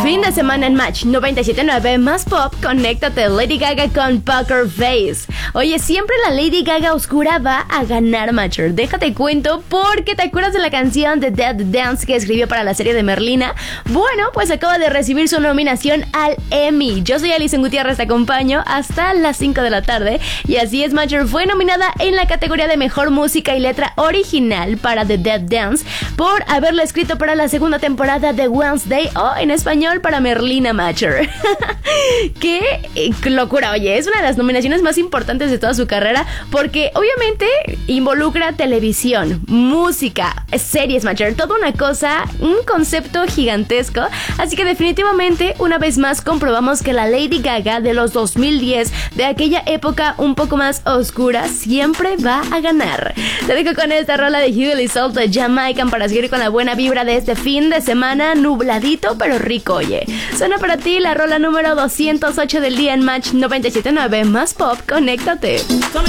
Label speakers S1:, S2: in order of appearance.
S1: Fin de semana en Match 97.9 más pop, conéctate Lady Gaga con Poker Face. Oye, siempre la Lady Gaga oscura va a ganar, Matcher. Déjate cuento porque te acuerdas de la canción de Dead Dance que escribió para la serie de Merlina. Bueno, pues acaba de recibir su nominación al Emmy. Yo soy Alison Gutiérrez, te acompaño hasta las 5 de la tarde. Y así es, Matcher fue nominada en la categoría de Mejor Música y Letra Original para The Dead Dance por haberla escrito para la segunda temporada de Wednesday o en español para Merlina, Matcher. Qué locura, oye, es una de las nominaciones más importantes de toda su carrera porque obviamente involucra televisión, música, series, Matcher, toda una cosa, un concepto gigantesco, así que definitivamente una vez más comprobamos que la Lady Gaga de los 2010, de aquella época un poco más oscura, siempre va a ganar. Te dejo con esta rola de Hughley Salt de Jamaican para seguir con la buena vibra de este fin de semana, nubladito pero rico, oye. Suena para ti la rola número 208 del día en Match 97.9 más pop, conéctate.